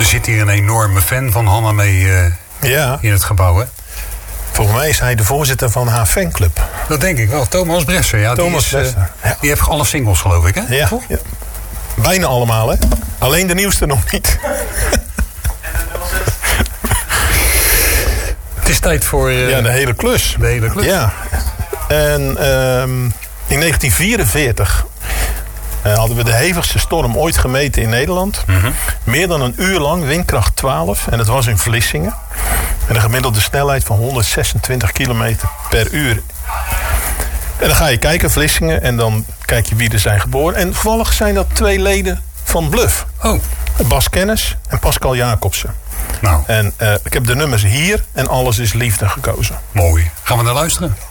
zit hier een enorme fan van Hanna mee in het gebouw, hè? Volgens mij is hij de voorzitter van haar fanclub. Dat denk ik wel. Thomas Bresser. Ja, Bresser. Die heeft alle singles, geloof ik, hè? Ja, ja. Bijna allemaal, hè? Alleen de nieuwste nog niet. Het is tijd voor... de hele klus. De hele klus. Ja. En in 1944 hadden we de hevigste storm ooit gemeten in Nederland. Mm-hmm. Meer dan een uur lang, windkracht 12. En het was in Vlissingen. En een gemiddelde snelheid van 126 kilometer per uur. En dan ga je kijken, Vlissingen. En dan kijk je wie er zijn geboren. En toevallig zijn dat 2 leden van Bluff. Oh. Bas Kennis en Pascal Jacobsen. Nou. En ik heb de nummers hier en Alles is Liefde gekozen. Mooi. Gaan we naar luisteren?